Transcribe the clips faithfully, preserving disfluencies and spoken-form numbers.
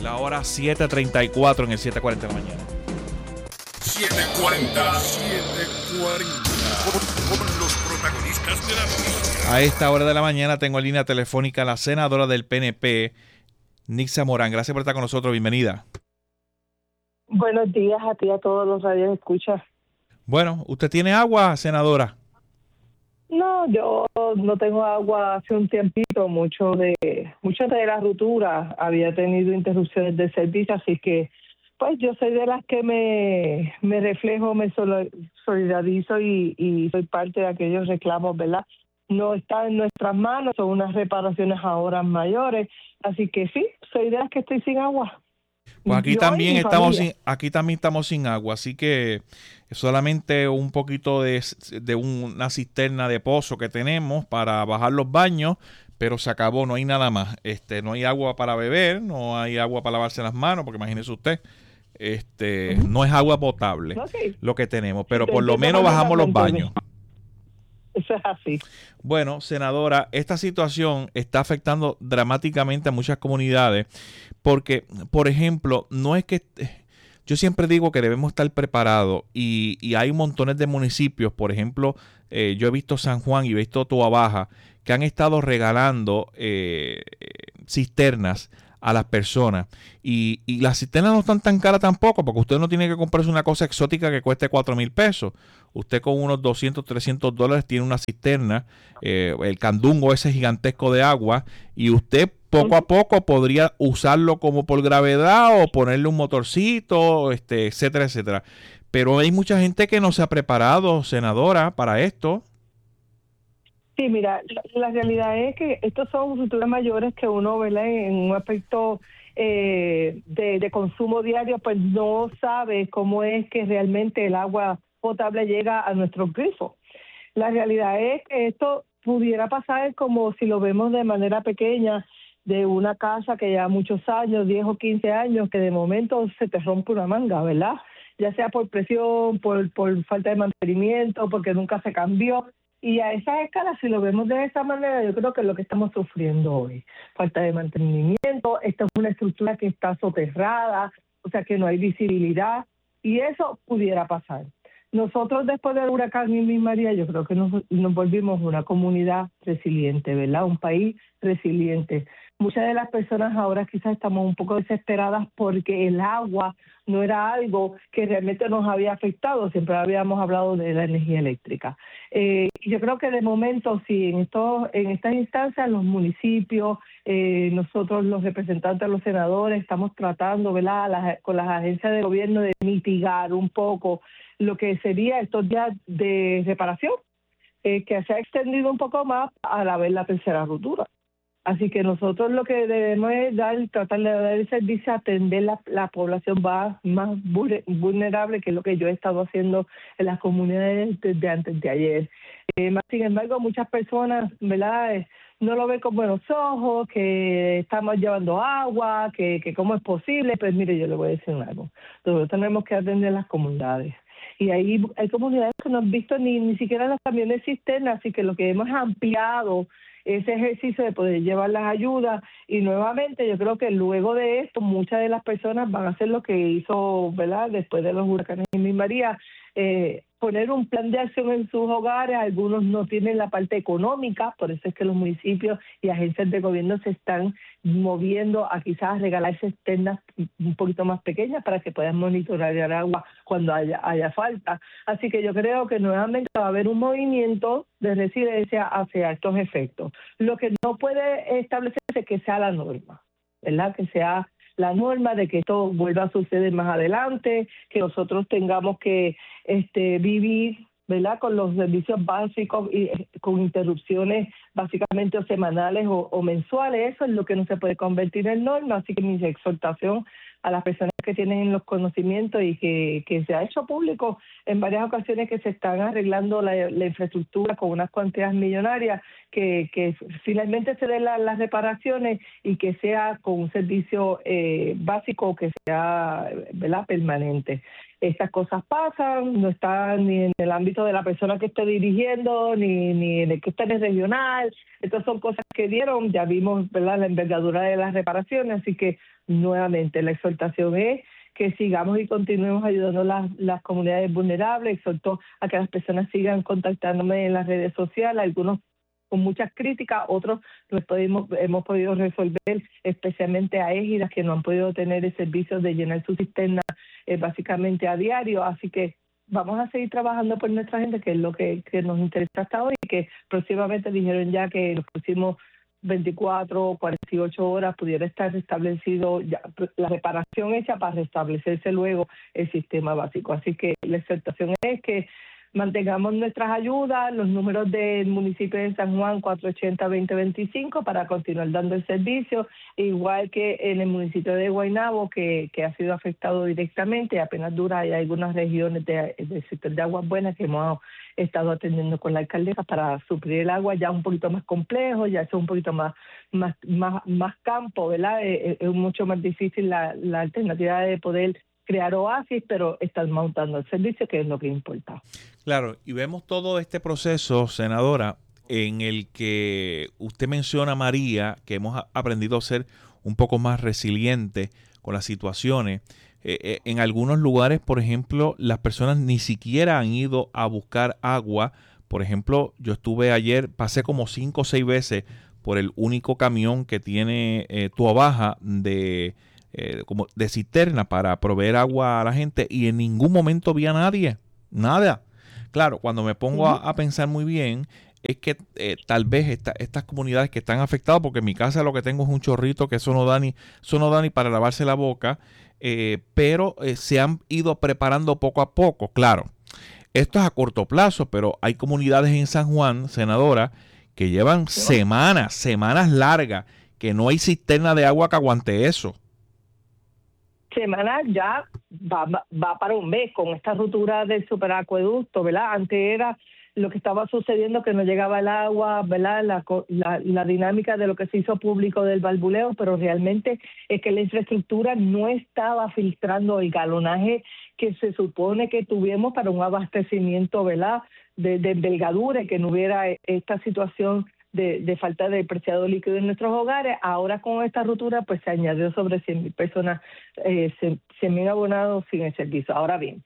La hora siete treinta y cuatro en el siete cuarenta de la mañana. siete cuarenta, siete cuarenta. Con, con los protagonistas de la noticia. A esta hora de la mañana tengo en línea telefónica a la senadora del P N P, Nixa Morán. Gracias por estar con nosotros. Bienvenida. Buenos días a ti, a todos los radios escuchas. Bueno, ¿usted tiene agua, senadora? No, yo no tengo agua hace un tiempito. Mucho de muchas de las rupturas había tenido interrupciones de servicio, así que pues yo soy de las que me, me reflejo, me solidarizo y, y soy parte de aquellos reclamos, ¿verdad? No está en nuestras manos, son unas reparaciones a horas mayores, así que sí, soy de las que estoy sin agua. Pues aquí Yo también y mi estamos familia. sin, aquí también estamos sin agua, así que solamente un poquito de, de una cisterna de pozo que tenemos para bajar los baños, pero se acabó, no hay nada más. Este, no hay agua para beber, no hay agua para lavarse las manos, porque imagínese usted, este, Uh-huh. no es agua potable Okay. lo que tenemos, pero Te por lo entiendo menos bajamos los perfectamente. baños. Eso es así. Bueno, senadora, esta situación está afectando dramáticamente a muchas comunidades porque, por ejemplo, no es que... Yo siempre digo que debemos estar preparados y, y hay montones de municipios, por ejemplo, eh, yo he visto San Juan y he visto Toa Baja, que han estado regalando eh, cisternas a las personas y, y las cisternas no están tan caras tampoco, porque usted no tiene que comprarse una cosa exótica que cueste cuatro mil pesos. Usted con unos doscientos, trescientos dólares tiene una cisterna, eh, el candungo ese gigantesco de agua, y usted poco a poco podría usarlo como por gravedad o ponerle un motorcito, este, etcétera, etcétera. Pero hay mucha gente que no se ha preparado, senadora, para esto. Sí, mira, la, la realidad es que estos son futuras mayores que uno, ¿verdad? En un aspecto eh, de, de consumo diario, pues no sabe cómo es que realmente el agua potable llega a nuestros grifos. La realidad es que esto pudiera pasar como si lo vemos de manera pequeña, de una casa que lleva muchos años, diez o quince años, que de momento se te rompe una manga, ¿verdad? Ya sea por presión, por, por falta de mantenimiento, porque nunca se cambió. Y a esas escalas, si lo vemos de esa manera, yo creo que es lo que estamos sufriendo hoy. Falta de mantenimiento, esta es una estructura que está soterrada, o sea que no hay visibilidad, y eso pudiera pasar. Nosotros después del huracán Irma María, yo creo que nos, nos volvimos una comunidad resiliente, ¿verdad? Un país resiliente. Muchas de las personas ahora quizás estamos un poco desesperadas porque el agua no era algo que realmente nos había afectado, siempre habíamos hablado de la energía eléctrica. Eh, yo creo que de momento sí, en, estos, en estas instancias los municipios, eh, nosotros los representantes, los senadores, estamos tratando, ¿verdad?, las, con las agencias de gobierno de mitigar un poco lo que sería estos días de reparación, eh, que se ha extendido un poco más a la vez la tercera ruptura. Así que nosotros lo que debemos es dar, tratar de dar el servicio, atender la, la población más, más vulnerable, que es lo que yo he estado haciendo en las comunidades desde antes de ayer. Eh, más sin embargo, muchas personas, ¿verdad?, eh, no lo ven con buenos ojos, que estamos llevando agua, que, que cómo es posible. Pues mire, yo le voy a decir algo. Nosotros tenemos que atender las comunidades. Y ahí hay comunidades que no han visto ni, ni siquiera los camiones cisternas, así que lo que hemos ampliado ese ejercicio de poder llevar las ayudas, y nuevamente yo creo que luego de esto muchas de las personas van a hacer lo que hizo, ¿verdad?, después de los huracanes Irma y María, eh, poner un plan de acción en sus hogares. Algunos no tienen la parte económica, por eso es que los municipios y agencias de gobierno se están moviendo a quizás regalar cisternas un poquito más pequeñas para que puedan monitorear el agua cuando haya, haya falta. Así que yo creo que nuevamente va a haber un movimiento de resiliencia hacia estos efectos. Lo que no puede establecerse es que sea la norma, ¿verdad?, que sea la norma de que esto vuelva a suceder más adelante, que nosotros tengamos que este, vivir, ¿verdad?, con los servicios básicos y con interrupciones básicamente o semanales o, o mensuales. Eso es lo que no se puede convertir en norma. Así que mi exhortación a las personas que tienen los conocimientos y que, que se ha hecho público en varias ocasiones que se están arreglando la, la infraestructura con unas cuantías millonarias, que, que finalmente se den la, las reparaciones y que sea con un servicio eh, básico que sea, ¿verdad?, permanente. Estas cosas pasan, no están ni en el ámbito de la persona que esté dirigiendo, ni, ni en el que está en el regional. Estas son cosas que dieron, ya vimos, ¿verdad?, la envergadura de las reparaciones, así que nuevamente la exhortación es que sigamos y continuemos ayudando a las, las comunidades vulnerables. Exhorto a que las personas sigan contactándome en las redes sociales, algunos con muchas críticas, otros los podemos, hemos podido resolver, especialmente a égidas que no han podido tener el servicio de llenar su cisterna eh, básicamente a diario. Así que vamos a seguir trabajando por nuestra gente, que es lo que, que nos interesa hasta hoy, y que próximamente dijeron ya que los próximos veinticuatro o cuarenta y ocho horas pudiera estar restablecido ya, la reparación hecha para restablecerse luego el sistema básico. Así que la exhortación es que mantengamos nuestras ayudas, los números del municipio de San Juan cuatro ochenta, veinte veinticinco para continuar dando el servicio, igual que en el municipio de Guaynabo, que, que ha sido afectado directamente, apenas dura, hay algunas regiones de, del sector de Aguas Buenas que hemos estado atendiendo con la alcaldesa para suplir el agua, ya un poquito más complejo, ya es un poquito más más más, más campo, ¿verdad? Es, es mucho más difícil la, la alternativa de poder crear oasis, pero están montando el servicio, que es lo que importa. Claro, y vemos todo este proceso, senadora, en el que usted menciona, María, que hemos aprendido a ser un poco más resilientes con las situaciones. Eh, eh, en algunos lugares, por ejemplo, las personas ni siquiera han ido a buscar agua. Por ejemplo, yo estuve ayer, pasé como cinco o seis veces por el único camión que tiene eh, Toa Baja de... Eh, como de cisterna para proveer agua a la gente, y en ningún momento vi a nadie, nada. Claro, cuando me pongo uh-huh. a, a pensar muy bien, es que eh, tal vez esta, estas comunidades que están afectadas, porque en mi casa lo que tengo es un chorrito que eso no da ni, eso no da ni para lavarse la boca, eh, pero eh, se han ido preparando poco a poco. Claro, esto es a corto plazo, pero hay comunidades en San Juan, senadora, que llevan ¿Qué? semanas, semanas largas, que no hay cisterna de agua que aguante eso. Semana ya va, va para un mes con esta ruptura del superacueducto, ¿verdad? Antes era lo que estaba sucediendo, que no llegaba el agua, ¿verdad? La, la, la dinámica de lo que se hizo público del barbuleo, pero realmente es que la infraestructura no estaba filtrando el galonaje que se supone que tuvimos para un abastecimiento, ¿verdad?, de, de envergadura, y que no hubiera esta situación De, de falta de preciado líquido en nuestros hogares. Ahora con esta ruptura pues se añadió sobre cien mil personas, eh, cien mil abonados sin el servicio. Ahora bien,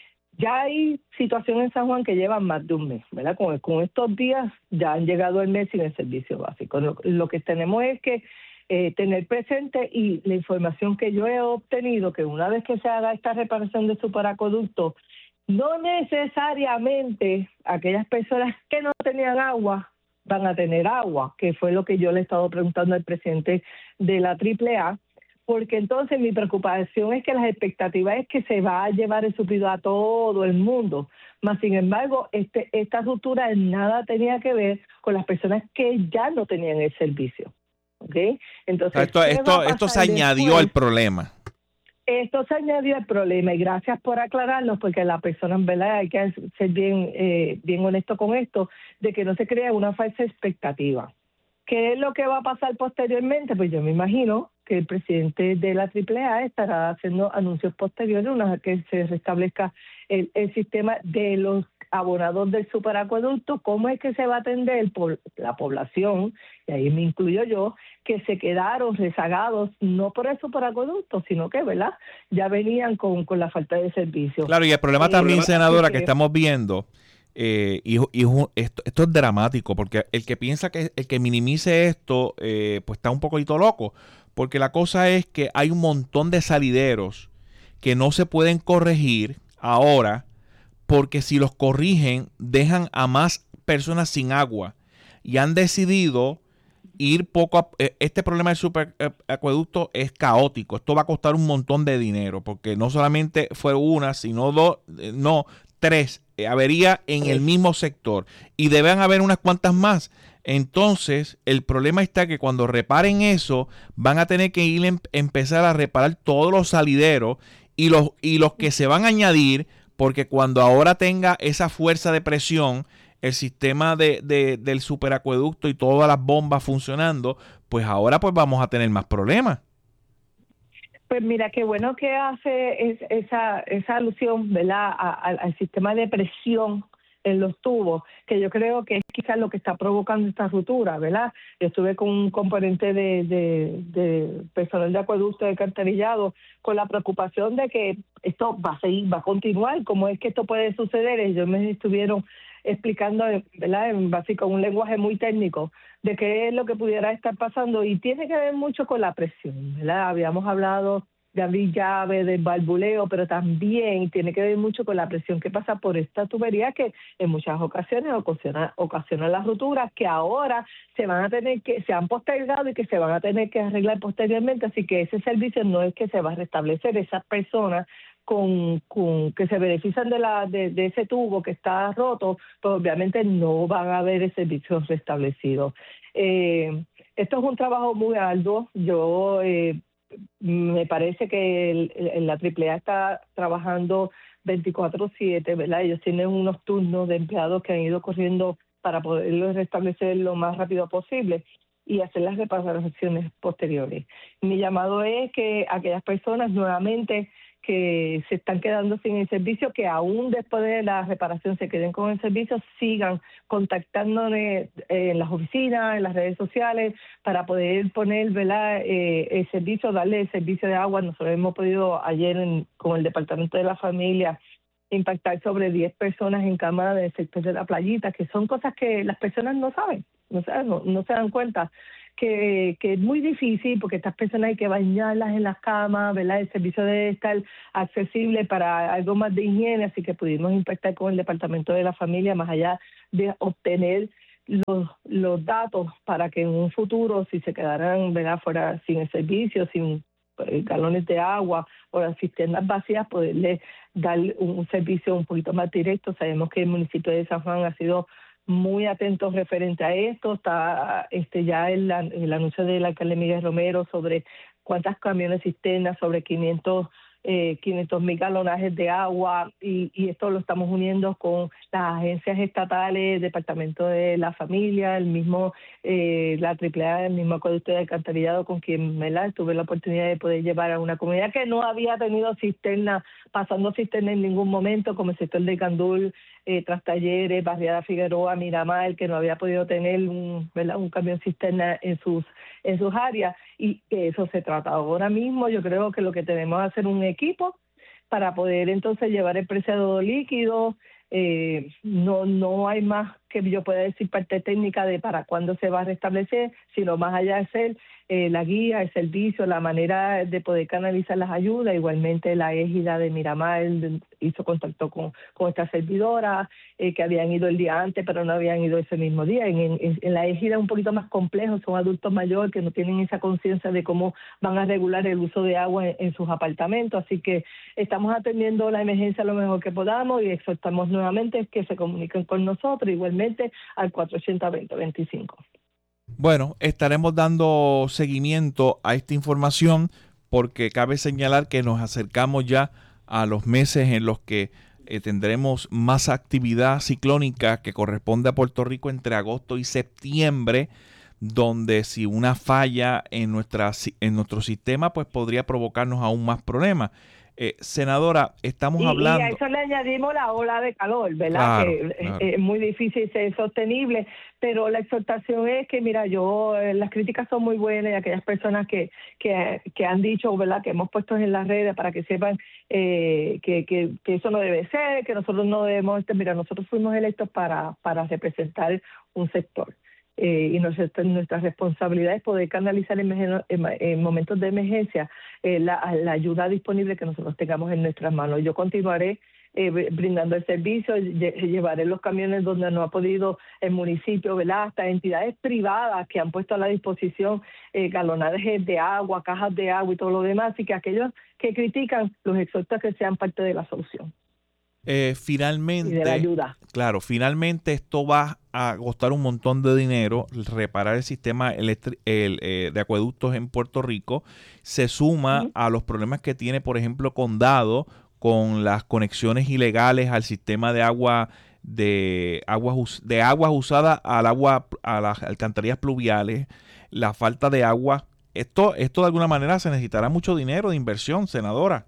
ya hay situaciones en San Juan que llevan más de un mes, ¿verdad? Con, con estos días ya han llegado el mes sin el servicio básico. Lo, lo que tenemos es que eh, tener presente, y la información que yo he obtenido, que una vez que se haga esta reparación de superacueducto, no necesariamente aquellas personas que no tenían agua van a tener agua, que fue lo que yo le he estado preguntando al presidente de la triple A, porque entonces mi preocupación es que las expectativas es que se va a llevar el suplido a todo el mundo, más sin embargo este esta ruptura nada tenía que ver con las personas que ya no tenían el servicio, ¿ok? Entonces esto esto esto se añadió al problema. Esto se añadió al problema, y gracias por aclararnos, porque la persona, en verdad, hay que ser bien eh, bien honesto con esto, de que no se crea una falsa expectativa. ¿Qué es lo que va a pasar posteriormente? Pues yo me imagino que el presidente de la triple A estará haciendo anuncios posteriores una vez que se restablezca el, el sistema de los abonados del superacueducto, cómo es que se va a atender por la población, y ahí me incluyo yo, que se quedaron rezagados no por el superacueducto, sino que, ¿verdad?, ya venían con, con la falta de servicio. Claro, y el problema eh, también, senadora, que, que estamos viendo, eh, y, y esto, esto es dramático, porque el que piensa que el que minimice esto, eh, pues está un poquito loco, porque la cosa es que hay un montón de salideros que no se pueden corregir ahora, porque si los corrigen dejan a más personas sin agua, y han decidido ir poco a... Este problema del superacueducto es caótico. Esto va a costar un montón de dinero, porque no solamente fue una, sino dos, no, tres averías en el mismo sector, y deben haber unas cuantas más. Entonces, el problema está que cuando reparen eso, van a tener que ir a empezar a reparar todos los salideros y los, y los que se van a añadir, porque cuando ahora tenga esa fuerza de presión, el sistema de, de, del superacueducto y todas las bombas funcionando, pues ahora pues vamos a tener más problemas. Pues mira, qué bueno que hace es, esa, esa alusión, ¿verdad?, a, a, al sistema de presión en los tubos, que yo creo que es quizás lo que está provocando esta ruptura, ¿verdad? Yo estuve con un componente de, de, de personal de acueducto de alcantarillado con la preocupación de que esto va a seguir, va a continuar, cómo es que esto puede suceder. Ellos me estuvieron explicando, ¿verdad?, en básico un lenguaje muy técnico de qué es lo que pudiera estar pasando, y tiene que ver mucho con la presión, ¿verdad? Habíamos hablado de abrir llave, del valvuleo, pero también tiene que ver mucho con la presión que pasa por esta tubería, que en muchas ocasiones ocasiona, ocasiona las rupturas que ahora se van a tener que, se han postergado y que se van a tener que arreglar posteriormente, así que ese servicio no es que se va a restablecer. Esas personas con, con que se benefician de la de, de ese tubo que está roto, pues obviamente no van a ver el servicio restablecido. Eh, esto es un trabajo muy arduo. Yo eh, me parece que el, el, la triple A está trabajando veinticuatro siete, ¿verdad? Ellos tienen unos turnos de empleados que han ido corriendo para poderlo restablecer lo más rápido posible y hacer las reparaciones posteriores. Mi llamado es que aquellas personas nuevamente que se están quedando sin el servicio, que aún después de la reparación se queden con el servicio, sigan contactándome en las oficinas, en las redes sociales, para poder poner, ¿verdad?, eh, el servicio, darle el servicio de agua. Nosotros hemos podido ayer en, con el Departamento de la Familia impactar sobre diez personas en cama del sector de la Playita, que son cosas que las personas no saben, no, saben, no, no se dan cuenta. Que, que es muy difícil porque estas personas hay que bañarlas en las camas, ¿verdad? El servicio debe estar accesible para algo más de higiene, así que pudimos impactar con el Departamento de la Familia, más allá de obtener los, los datos para que en un futuro, si se quedaran, ¿verdad?, fuera sin el servicio, sin eh, galones de agua o las cisternas vacías, poderle dar un, un servicio un poquito más directo. Sabemos que el municipio de San Juan ha sido muy atentos referente a esto. Está este ya el, el anuncio del alcalde Miguel Romero sobre cuántas camiones cisternas, sobre quinientos mil galonajes de agua, y, y esto lo estamos uniendo con las agencias estatales, Departamento de la Familia, el mismo, eh, la triple A, el mismo acueducto de alcantarillado, con quien, ¿verdad?, tuve la oportunidad de poder llevar a una comunidad que no había tenido cisterna, pasando cisterna en ningún momento, como el sector de Candul, eh, Trastalleres, Barriada Figueroa, Miramar, que no había podido tener un, ¿verdad?, un camión cisterna en sus en sus áreas, y que eso se trata. Ahora mismo yo creo que lo que tenemos es hacer un equipo para poder entonces llevar el preciado líquido. Eh, no no hay más que yo pueda decir parte técnica de para cuándo se va a restablecer, sino más allá de ser eh, la guía, el servicio, la manera de poder canalizar las ayudas. Igualmente la égida de Miramar hizo contacto con, con esta servidora, eh, que habían ido el día antes, pero no habían ido ese mismo día. En, en, en la égida es un poquito más complejo, son adultos mayores que no tienen esa conciencia de cómo van a regular el uso de agua en, en sus apartamentos, así que estamos atendiendo la emergencia lo mejor que podamos y exhortamos nuevamente que se comuniquen con nosotros, igualmente al cuatro ochenta, veinte veinticinco. Bueno, estaremos dando seguimiento a esta información porque cabe señalar que nos acercamos ya a los meses en los que eh, tendremos más actividad ciclónica que corresponde a Puerto Rico entre agosto y septiembre, donde si una falla en, nuestra, en nuestro sistema pues podría provocarnos aún más problemas. Eh, senadora, estamos y, hablando... Y a eso le añadimos la ola de calor, ¿verdad? Claro, que claro. Es, es muy difícil ser sostenible, pero la exhortación es que, mira, yo, eh, las críticas son muy buenas, y aquellas personas que, que, que han dicho, ¿verdad?, que hemos puesto en las redes para que sepan eh, que, que, que eso no debe ser, que nosotros no debemos, este, mira, nosotros fuimos electos para, para representar un sector. Eh, y nuestra, nuestra responsabilidad es poder canalizar en, en, en momentos de emergencia eh, la, la ayuda disponible que nosotros tengamos en nuestras manos. Yo continuaré eh, brindando el servicio, lle, llevaré los camiones donde no ha podido el municipio, ¿verdad?, hasta entidades privadas que han puesto a la disposición eh, galonajes de agua, cajas de agua y todo lo demás, y que aquellos que critican los exhortos que sean parte de la solución. Eh, finalmente, y de la ayuda. Claro, finalmente esto va a costar un montón de dinero, reparar el sistema electri- el, eh, de acueductos en Puerto Rico. Se suma uh-huh. a los problemas que tiene, por ejemplo, Condado, con las conexiones ilegales al sistema de agua de aguas, de aguas usadas al agua, a las alcantarillas pluviales, la falta de agua. Esto, esto de alguna manera se necesitará mucho dinero de inversión, senadora.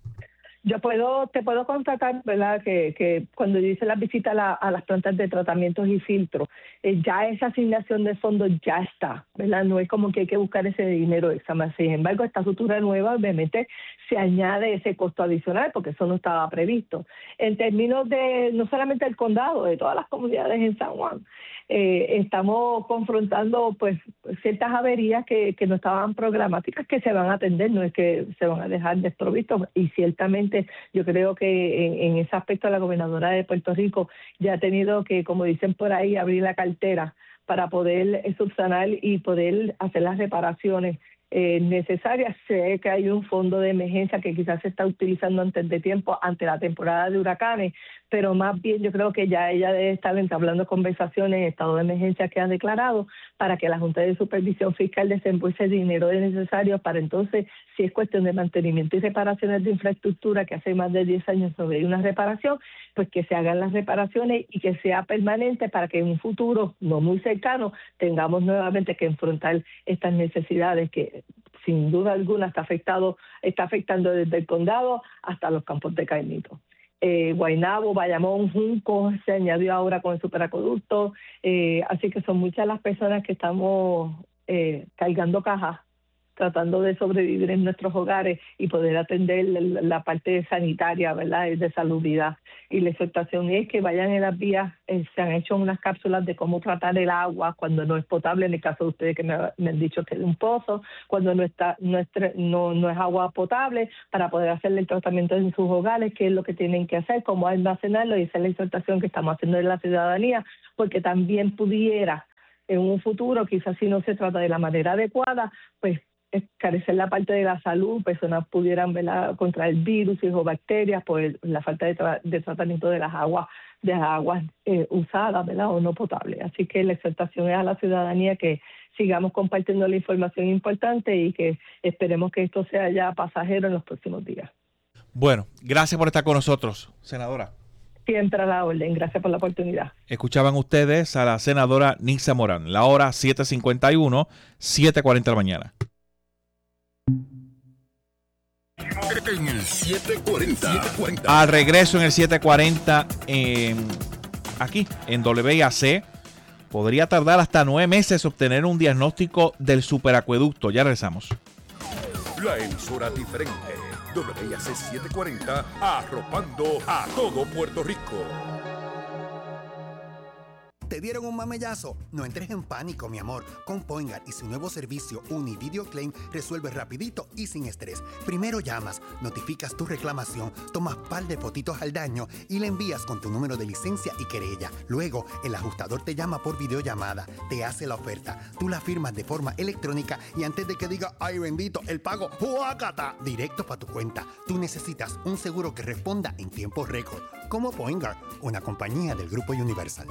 Yo puedo, te puedo constatar, ¿verdad?, que, que cuando yo hice las visitas a, la, a las plantas de tratamientos y filtros, eh, ya esa asignación de fondos ya está, ¿verdad? No es como que hay que buscar ese dinero extra más. Sin embargo, esta estructura nueva, obviamente, se añade ese costo adicional porque eso no estaba previsto. En términos de, no solamente del condado, de todas las comunidades en San Juan, eh, estamos confrontando pues ciertas averías que, que no estaban programáticas, que se van a atender, no es que se van a dejar desprovistos, y ciertamente yo creo que en, en ese aspecto la gobernadora de Puerto Rico ya ha tenido que, como dicen por ahí, abrir la cartera para poder subsanar y poder hacer las reparaciones eh, necesarias. Sé que hay un fondo de emergencia que quizás se está utilizando antes de tiempo, ante la temporada de huracanes, pero más bien yo creo que ya ella debe estar entablando conversaciones en estado de emergencia que han declarado para que la Junta de Supervisión Fiscal desembolse el dinero necesario para entonces, si es cuestión de mantenimiento y reparaciones de infraestructura, que hace más de diez años no hay una reparación, pues que se hagan las reparaciones y que sea permanente para que en un futuro no muy cercano tengamos nuevamente que enfrentar estas necesidades que sin duda alguna está afectado, está afectando desde el condado hasta los campos de Caimito. Eh, Guaynabo, Bayamón, Junco, se añadió ahora con el superacueducto, eh, así que son muchas las personas que estamos eh, cargando cajas, tratando de sobrevivir en nuestros hogares y poder atender la, la parte sanitaria, ¿verdad?, de salubridad. Y la exhortación es que vayan en las vías, eh, se han hecho unas cápsulas de cómo tratar el agua cuando no es potable, en el caso de ustedes que me, me han dicho que es de un pozo, cuando no, está, no, es, no, no es agua potable, para poder hacerle el tratamiento en sus hogares, qué es lo que tienen que hacer, cómo almacenarlo, y esa es la exhortación que estamos haciendo en la ciudadanía, porque también pudiera, en un futuro, quizás si no se trata de la manera adecuada, pues carecer la parte de la salud, personas pudieran, ¿verdad?, contraer virus o bacterias por el, la falta de, tra de tratamiento de las aguas de las aguas eh, usadas, ¿verdad?, o no potables. Así que la exhortación es a la ciudadanía que sigamos compartiendo la información importante y que esperemos que esto sea ya pasajero en los próximos días. Bueno, gracias por estar con nosotros, senadora. Siempre a la orden. Gracias por la oportunidad. Escuchaban ustedes a la senadora Nixa Morán. La hora siete cincuenta y uno, siete cuarenta de la mañana. En el siete cuarenta. Al regreso en el siete cuarenta, eh, aquí en W I A C, podría tardar hasta nueve meses obtener un diagnóstico del superacueducto. Ya regresamos. La emisora diferente. W I A C setecientos cuarenta, arropando a todo Puerto Rico. ¿Te dieron un mamellazo? No entres en pánico, mi amor. Con Poingar y su nuevo servicio Univideo Claim resuelve rapidito y sin estrés. Primero llamas, notificas tu reclamación, tomas par de fotitos al daño y le envías con tu número de licencia y querella. Luego, el ajustador te llama por videollamada, te hace la oferta, tú la firmas de forma electrónica y antes de que diga, ay bendito, el pago, ¡huácata!, directo para tu cuenta. Tú necesitas un seguro que responda en tiempo récord, como Poingar, una compañía del Grupo Universal.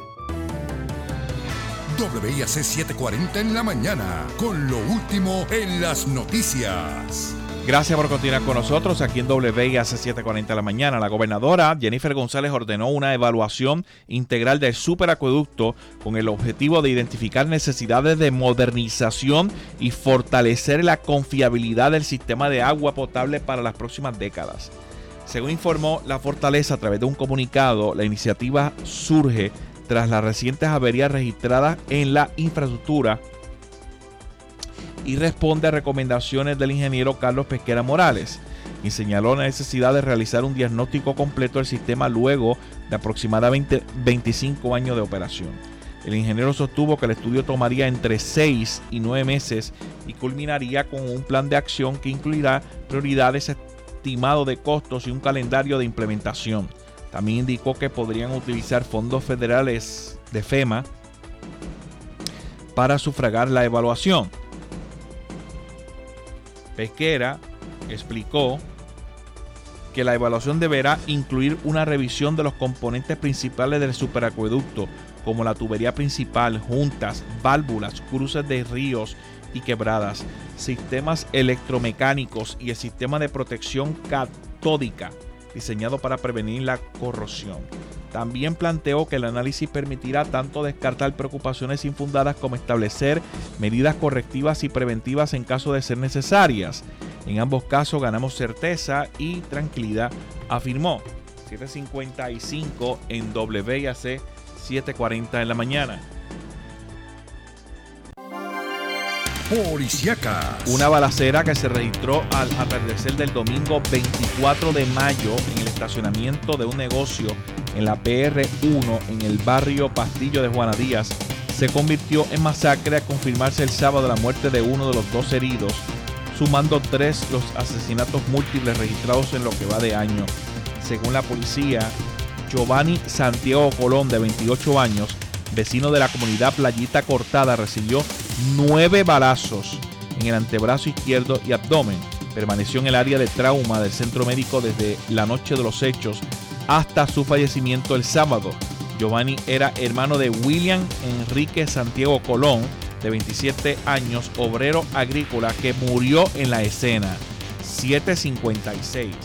W I A C setecientos cuarenta en la mañana, con lo último en las noticias. Gracias por continuar con nosotros aquí en W I A C setecientos cuarenta de la mañana. La gobernadora Jennifer González ordenó una evaluación integral del superacueducto con el objetivo de identificar necesidades de modernización y fortalecer la confiabilidad del sistema de agua potable para las próximas décadas. Según informó la Fortaleza a través de un comunicado, la iniciativa surge tras las recientes averías registradas en la infraestructura y responde a recomendaciones del ingeniero Carlos Pesquera Morales, quien señaló la necesidad de realizar un diagnóstico completo del sistema luego de aproximadamente veinticinco años de operación. El ingeniero sostuvo que el estudio tomaría entre seis y nueve meses y culminaría con un plan de acción que incluirá prioridades estimadas de costos y un calendario de implementación. También indicó que podrían utilizar fondos federales de FEMA para sufragar la evaluación. Pesquera explicó que la evaluación deberá incluir una revisión de los componentes principales del superacueducto, como la tubería principal, juntas, válvulas, cruces de ríos y quebradas, sistemas electromecánicos y el sistema de protección catódica diseñado para prevenir la corrosión. También planteó que el análisis permitirá tanto descartar preocupaciones infundadas como establecer medidas correctivas y preventivas en caso de ser necesarias. En ambos casos ganamos certeza y tranquilidad, afirmó. siete cincuenta y cinco en W I A C, siete cuarenta en la mañana. Policíacas. Una balacera que se registró al atardecer del domingo veinticuatro de mayo en el estacionamiento de un negocio en la P R uno en el barrio Pastillo de Juana Díaz se convirtió en masacre al confirmarse el sábado la muerte de uno de los dos heridos, sumando tres los asesinatos múltiples registrados en lo que va de año. Según la policía, Giovanni Santiago Colón, de veintiocho años, vecino de la comunidad Playita Cortada, recibió nueve balazos en el antebrazo izquierdo y abdomen. Permaneció en el área de trauma del centro médico desde la noche de los hechos hasta su fallecimiento el sábado. Giovanni era hermano de William Enrique Santiago Colón, de veintisiete años, obrero agrícola que murió en la escena. siete cincuenta y seis.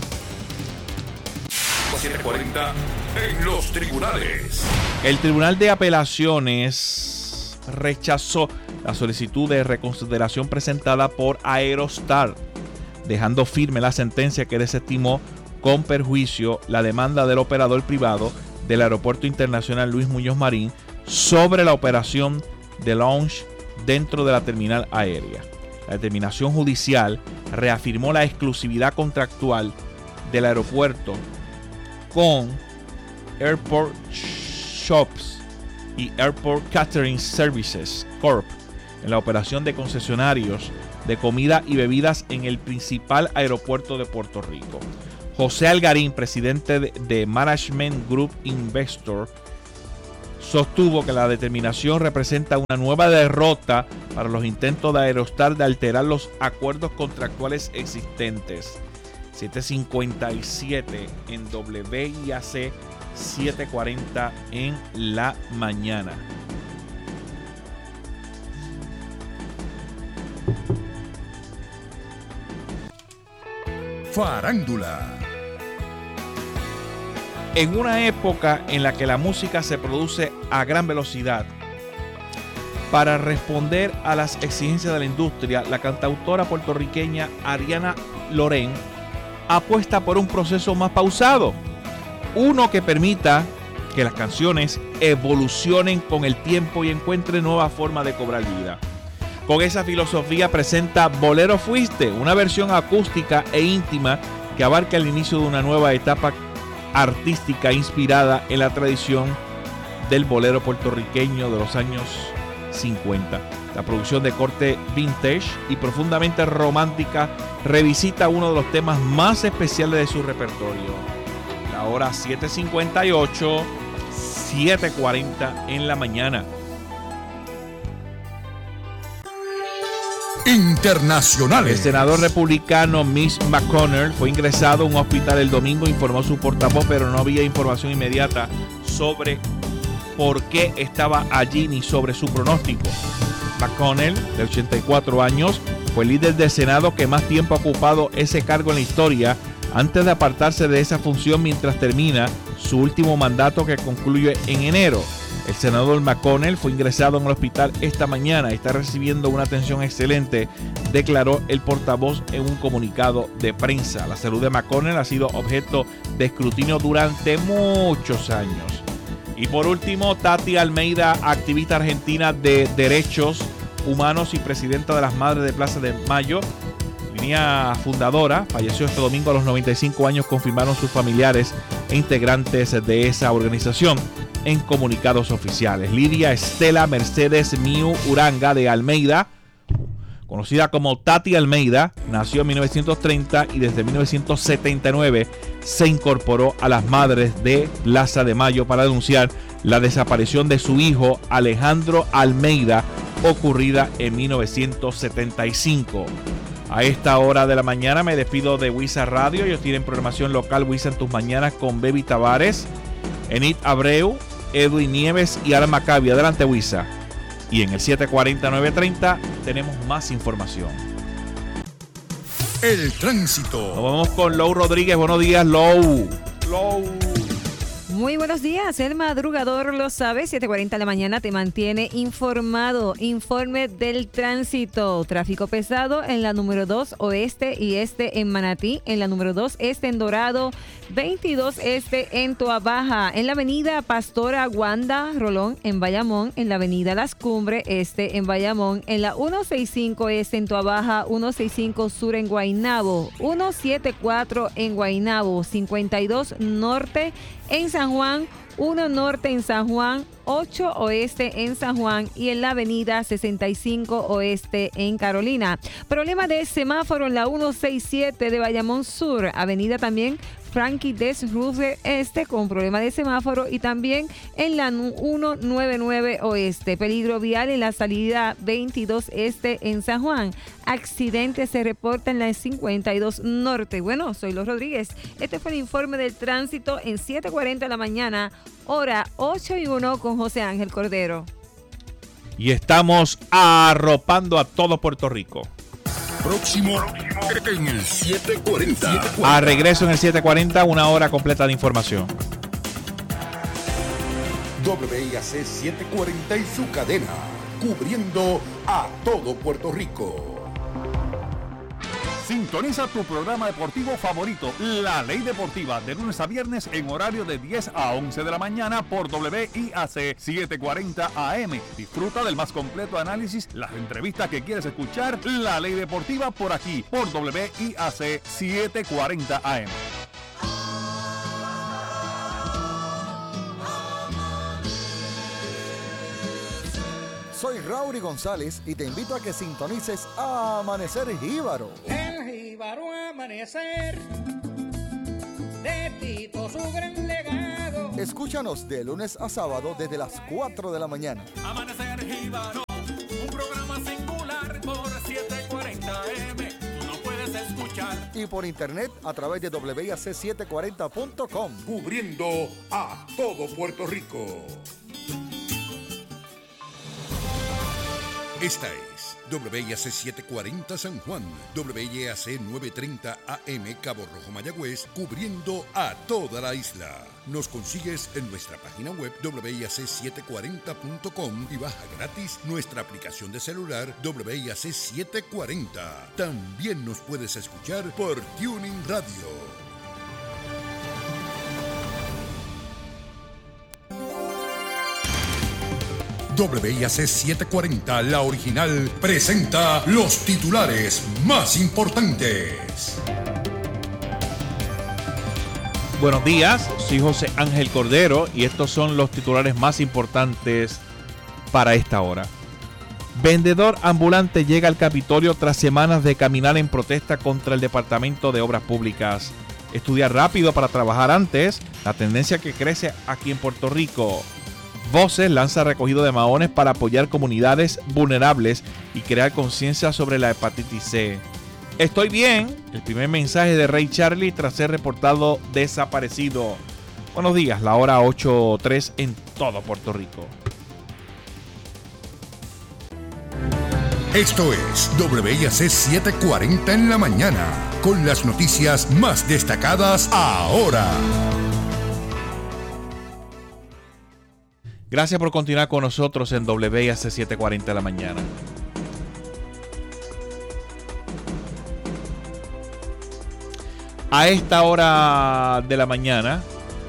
siete cuarenta en los tribunales. El Tribunal de Apelaciones rechazó la solicitud de reconsideración presentada por Aerostar, dejando firme la sentencia que desestimó con perjuicio la demanda del operador privado del Aeropuerto Internacional Luis Muñoz Marín sobre la operación de lounge dentro de la terminal aérea. La determinación judicial reafirmó la exclusividad contractual del aeropuerto con Airport Shops y Airport Catering Services Corp en la operación de concesionarios de comida y bebidas en el principal aeropuerto de Puerto Rico. José Algarín, presidente de Management Group Investor, sostuvo que la determinación representa una nueva derrota para los intentos de Aerostar de alterar los acuerdos contractuales existentes. siete cincuenta y siete en W I A C, siete cuarenta en la mañana. Farándula. En una época en la que la música se produce a gran velocidad, para responder a las exigencias de la industria, la cantautora puertorriqueña Ariana Loren apuesta por un proceso más pausado, uno que permita que las canciones evolucionen con el tiempo y encuentren nuevas formas de cobrar vida. Con esa filosofía presenta Bolero Fuiste, una versión acústica e íntima que abarca el inicio de una nueva etapa artística inspirada en la tradición del bolero puertorriqueño de los años cincuenta. La producción de corte vintage y profundamente romántica revisita uno de los temas más especiales de su repertorio. La hora siete cincuenta y ocho, siete cuarenta en la mañana. Internacionales. El senador republicano Mitch McConnell fue ingresado a un hospital el domingo, informó su portavoz, pero no había información inmediata sobre por qué estaba allí ni sobre su pronóstico. McConnell, de ochenta y cuatro años, fue el líder del Senado que más tiempo ha ocupado ese cargo en la historia antes de apartarse de esa función mientras termina su último mandato que concluye en enero. El senador McConnell fue ingresado en el hospital esta mañana y está recibiendo una atención excelente, declaró el portavoz en un comunicado de prensa. La salud de McConnell ha sido objeto de escrutinio durante muchos años. Y por último, Tati Almeida, activista argentina de derechos humanos y presidenta de las Madres de Plaza de Mayo, línea fundadora, falleció este domingo a los noventa y cinco años, confirmaron sus familiares e integrantes de esa organización en comunicados oficiales. Lidia Estela Mercedes Miu Uranga de Almeida, conocida como Tati Almeida, nació en mil novecientos treinta y desde mil novecientos setenta y nueve se incorporó a las Madres de Plaza de Mayo para denunciar la desaparición de su hijo Alejandro Almeida, ocurrida en mil novecientos setenta y cinco. A esta hora de la mañana me despido de Wisa Radio. Ellos tienen programación local Wisa en tus mañanas con Baby Tavares, Enid Abreu, Edwin Nieves y Ara Maccabi. Adelante, Wisa. Y en el siete cuarenta, nueve treinta tenemos más información. El tránsito. Nos vamos con Lou Rodríguez. Buenos días, Lou. Lou. Muy buenos días, el madrugador lo sabe, siete cuarenta de la mañana te mantiene informado. Informe del tránsito, tráfico pesado en la número dos oeste y este en Manatí, en la número dos este en Dorado, veintidós este en Toabaja, en la avenida Pastora Wanda Rolón en Bayamón, en la avenida Las Cumbres este en Bayamón, en la ciento sesenta y cinco este en Toabaja, ciento sesenta y cinco sur en Guaynabo, ciento setenta y cuatro en Guaynabo, cincuenta y dos norte en San Juan, uno norte en San Juan, ocho oeste en San Juan y en la avenida sesenta y cinco oeste en Carolina. Problema de semáforo en la ciento sesenta y siete de Bayamón Sur, avenida también Frankie Des Roosevelt Este con problema de semáforo y también en la ciento noventa y nueve Oeste. Peligro vial en la salida veintidós Este en San Juan. Accidente se reporta en la cincuenta y dos Norte. Bueno, soy Los Rodríguez. Este fue el informe del tránsito en siete cuarenta de la mañana, hora ocho y uno con José Ángel Cordero. Y estamos arropando a todo Puerto Rico. Próximo en el siete cuarenta. A regreso en el siete cuarenta, una hora completa de información. W I A C setecientos cuarenta y su cadena, cubriendo a todo Puerto Rico. Sintoniza tu programa deportivo favorito, La Ley Deportiva, de lunes a viernes en horario de diez a once de la mañana por W I A C setecientos cuarenta A M. Disfruta del más completo análisis, las entrevistas que quieres escuchar, La Ley Deportiva por aquí, por W I A C setecientos cuarenta A M. Soy Raury González y te invito a que sintonices a Amanecer Jíbaro. El Jíbaro Amanecer, de Tito su gran legado. Escúchanos de lunes a sábado desde las cuatro de la mañana. Amanecer Jíbaro, un programa singular por setecientos cuarenta A M. Tú no puedes escuchar. Y por internet a través de W I A C setecientos cuarenta punto com. Cubriendo a todo Puerto Rico. Esta es W I A C setecientos cuarenta San Juan, W I A C novecientos treinta A M Cabo Rojo Mayagüez, cubriendo a toda la isla. Nos consigues en nuestra página web W I A C setecientos cuarenta punto com y baja gratis nuestra aplicación de celular W I A C setecientos cuarenta. También nos puedes escuchar por Tuning Radio. W I A C setecientos cuarenta, la original, presenta los titulares más importantes. Buenos días, soy José Ángel Cordero y estos son los titulares más importantes para esta hora. Vendedor ambulante llega al Capitolio tras semanas de caminar en protesta contra el Departamento de Obras Públicas. Estudiar rápido para trabajar antes, la tendencia que crece aquí en Puerto Rico. Voces lanza recogido de maones para apoyar comunidades vulnerables y crear conciencia sobre la hepatitis C. Estoy bien, el primer mensaje de Ray Charlie tras ser reportado desaparecido. Buenos días, la hora ocho o tres en todo Puerto Rico. Esto es W I A C setecientos cuarenta en la mañana, con las noticias más destacadas ahora. Gracias por continuar con nosotros en W I A C setecientos cuarenta de la mañana. A esta hora de la mañana,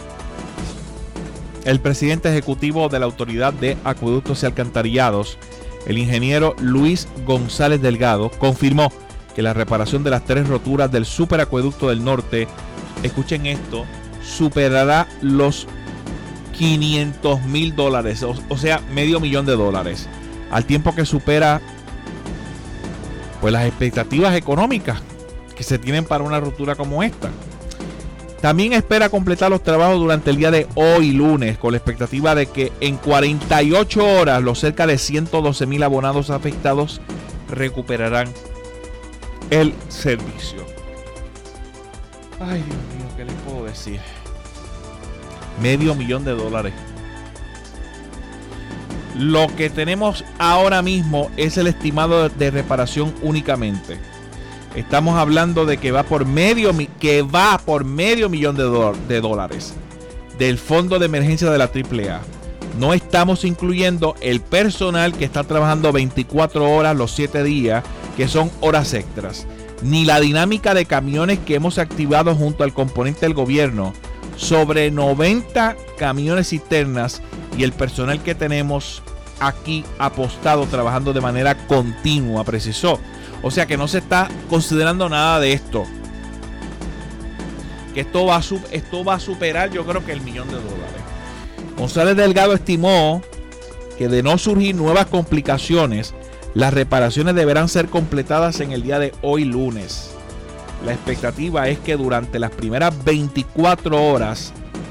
el presidente ejecutivo de la Autoridad de Acueductos y Alcantarillados, el ingeniero Luis González Delgado, confirmó que la reparación de las tres roturas del superacueducto del norte, escuchen esto, superará los quinientos mil dólares, o, o sea, medio millón de dólares, al tiempo que supera pues las expectativas económicas que se tienen para una rotura como esta. También espera completar los trabajos durante el día de hoy lunes, con la expectativa de que en cuarenta y ocho horas los cerca de ciento doce mil abonados afectados recuperarán el servicio. Ay, Dios mío, ¿qué les puedo decir? Medio millón de dólares. Lo que tenemos ahora mismo es el estimado de reparación únicamente. Estamos hablando de que va por medio, que va por medio millón de, do- de dólares. del Fondo de Emergencia de la triple A. No estamos incluyendo el personal que está trabajando veinticuatro horas los siete días, que son horas extras, ni la dinámica de camiones que hemos activado junto al componente del gobierno, sobre noventa camiones cisternas y el personal que tenemos aquí apostado trabajando de manera continua, precisó. O sea que no se está considerando nada de esto. Que esto va a, esto va a superar, yo creo que el millón de dólares. González Delgado estimó que de no surgir nuevas complicaciones, las reparaciones deberán ser completadas en el día de hoy lunes. La expectativa es que durante las primeras veinticuatro horas,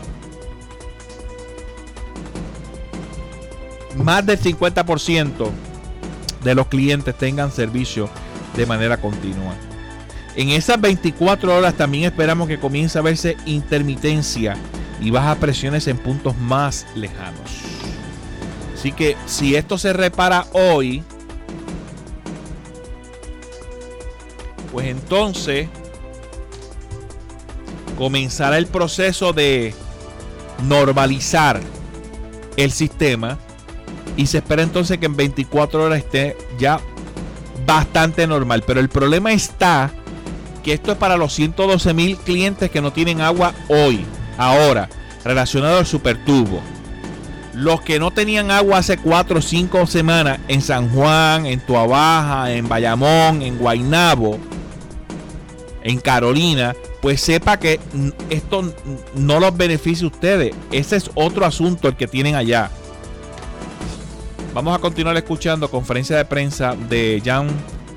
más del cincuenta por ciento de los clientes tengan servicio de manera continua. En esas veinticuatro horas también esperamos que comience a verse intermitencia y bajas presiones en puntos más lejanos. Así que si esto se repara hoy, pues entonces comenzará el proceso de normalizar el sistema y se espera entonces que en veinticuatro horas esté ya bastante normal. Pero el problema está que esto es para los ciento doce mil clientes que no tienen agua hoy. Ahora, relacionado al supertubo, los que no tenían agua hace cuatro o cinco semanas en San Juan, en Tuabaja, en Bayamón, en Guaynabo, en Carolina, pues sepa que esto no los beneficia a ustedes. Ese es otro asunto el que tienen allá. Vamos a continuar escuchando conferencia de prensa de Jan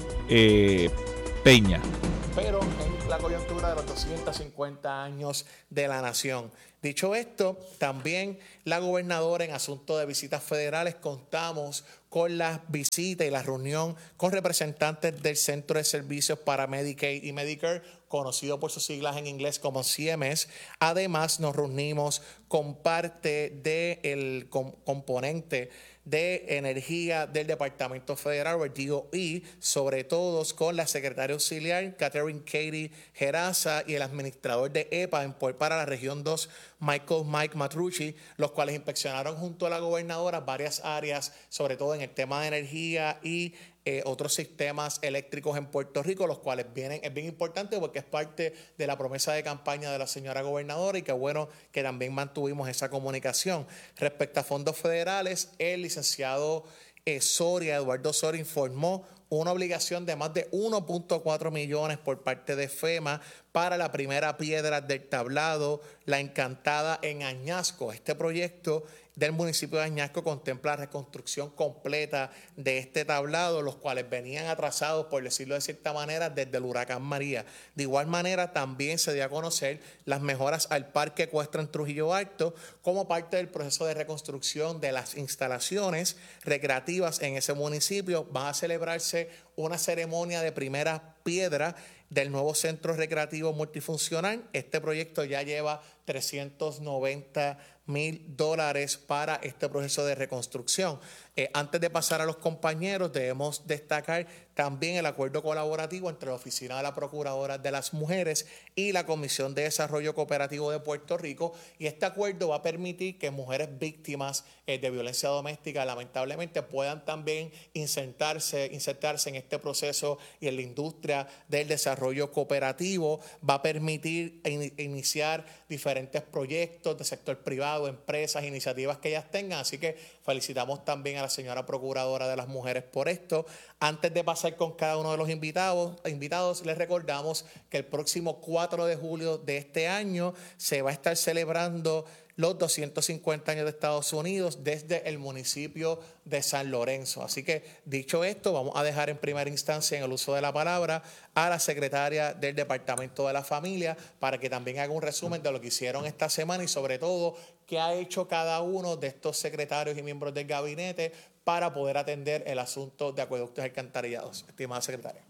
eh, Peña. Pero en la coyuntura de los doscientos cincuenta años de la nación. Dicho esto, también la gobernadora en asuntos de visitas federales contamos con la visita y la reunión con representantes del Centro de Servicios para Medicaid y Medicare, conocido por sus siglas en inglés como C M S. Además, nos reunimos con parte del componente de energía del Departamento Federal, o el D O E, sobre todo con la secretaria auxiliar Catherine Katie Geraza y el administrador de E P A para la región dos, Michael Mike Matrucci, los cuales inspeccionaron junto a la gobernadora varias áreas, sobre todo en el tema de energía y eh, otros sistemas eléctricos en Puerto Rico, los cuales vienen, es bien importante porque es parte de la promesa de campaña de la señora gobernadora, y qué bueno que también mantuvimos esa comunicación. Respecto a fondos federales, el licenciado eh, Soria, Eduardo Soria, informó una obligación de más de uno punto cuatro millones por parte de FEMA para la primera piedra del tablado La Encantada en Añasco. Este proyecto del municipio de Añasco contempla la reconstrucción completa de este tablado, los cuales venían atrasados, por decirlo de cierta manera, desde el huracán María. De igual manera, también se dio a conocer las mejoras al Parque Ecuestre en Trujillo Alto como parte del proceso de reconstrucción de las instalaciones recreativas en ese municipio. Va a celebrarse una ceremonia de primera piedra del nuevo centro recreativo multifuncional. Este proyecto ya lleva trescientos noventa mil dólares para este proceso de reconstrucción. Eh, antes de pasar a los compañeros, debemos destacar también el acuerdo colaborativo entre la Oficina de la Procuradora de las Mujeres y la Comisión de Desarrollo Cooperativo de Puerto Rico, y este acuerdo va a permitir que mujeres víctimas eh, de violencia doméstica lamentablemente puedan también insertarse, insertarse en este proceso y en la industria del desarrollo cooperativo. Va a permitir in- iniciar diferentes proyectos del sector privado, empresas, iniciativas que ellas tengan, así que felicitamos también a la señora Procuradora de las Mujeres por esto. Antes de pasar con cada uno de los invitados, invitados, les recordamos que el próximo cuatro de julio de este año se va a estar celebrando los doscientos cincuenta años de Estados Unidos desde el municipio de San Lorenzo. Así que, dicho esto, vamos a dejar en primera instancia en el uso de la palabra a la secretaria del Departamento de la Familia para que también haga un resumen de lo que hicieron esta semana y, sobre todo, qué ha hecho cada uno de estos secretarios y miembros del gabinete para poder atender el asunto de acueductos y alcantarillados. Estimada secretaria.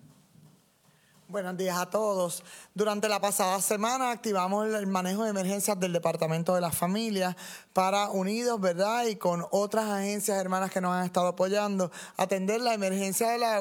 Buenos días a todos. Durante la pasada semana activamos el manejo de emergencias del Departamento de la Familia para, unidos, ¿verdad?, y con otras agencias hermanas que nos han estado apoyando, atender la emergencia del agua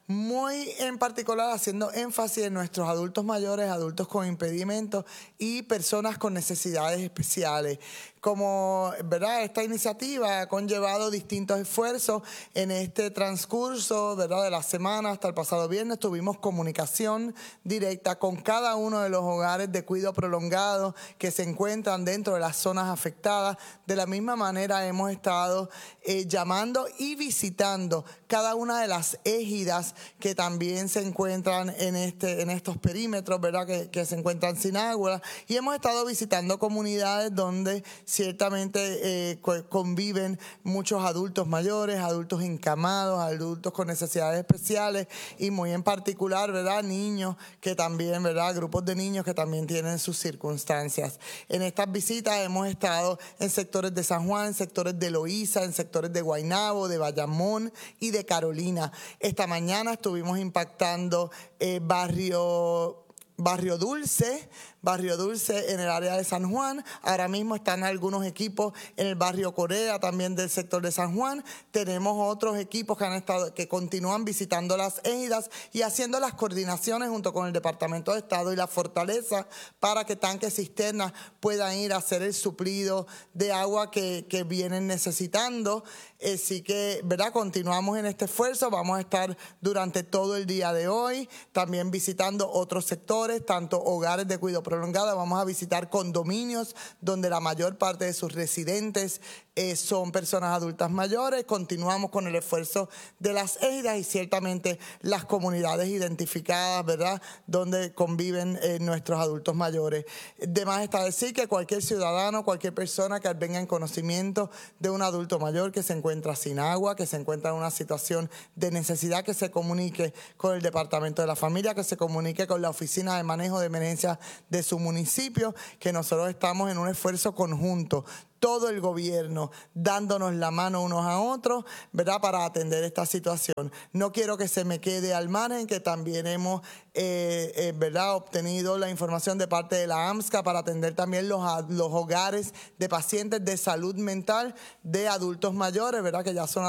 muy en particular haciendo énfasis en nuestros adultos mayores, adultos con impedimentos y personas con necesidades especiales. Como, ¿verdad? Esta iniciativa ha conllevado distintos esfuerzos en este transcurso, ¿verdad? De la semana hasta el pasado viernes. Tuvimos comunicación directa con cada uno de los hogares de cuidado prolongado que se encuentran dentro de las zonas afectadas. De la misma manera hemos estado eh, llamando y visitando cada una de las égidas que también se encuentran en, este, en estos perímetros, ¿verdad? Que, que se encuentran sin agua. Y hemos estado visitando comunidades donde ciertamente eh, conviven muchos adultos mayores, adultos encamados, adultos con necesidades especiales y muy en particular, ¿verdad? Niños que también, ¿verdad? Grupos de niños que también tienen sus circunstancias. En estas visitas hemos estado en sectores de San Juan, en sectores de Loíza, en sectores de Guaynabo, de Bayamón y de Carolina. Esta mañana estuvimos impactando eh, barrio, barrio Dulce, Barrio Dulce en el área de San Juan. Ahora mismo están algunos equipos en el barrio Corea, también del sector de San Juan. Tenemos otros equipos que han estado, que continúan visitando las égidas y haciendo las coordinaciones junto con el Departamento de Estado y la Fortaleza para que tanques cisternas puedan ir a hacer el suplido de agua que, que vienen necesitando. Así que, ¿verdad? Continuamos en este esfuerzo. Vamos a estar durante todo el día de hoy también visitando otros sectores, tanto hogares de cuidado prolongada. Vamos a visitar condominios donde la mayor parte de sus residentes eh, son personas adultas mayores. Continuamos con el esfuerzo de las égidas y ciertamente las comunidades identificadas, ¿verdad? Donde conviven eh, nuestros adultos mayores. De más está decir que cualquier ciudadano, cualquier persona que venga en conocimiento de un adulto mayor que se encuentra sin agua, que se encuentra en una situación de necesidad, que se comunique con el Departamento de la Familia, que se comunique con la Oficina de Manejo de Emergencias de su municipio, que nosotros estamos en un esfuerzo conjunto, todo el gobierno dándonos la mano unos a otros, ¿verdad? Para atender esta situación. No quiero que se me quede al margen que también hemos, eh, eh, ¿verdad? Obtenido la información de parte de la AMSCA para atender también los, los hogares de pacientes de salud mental de adultos mayores, ¿verdad? Que ya son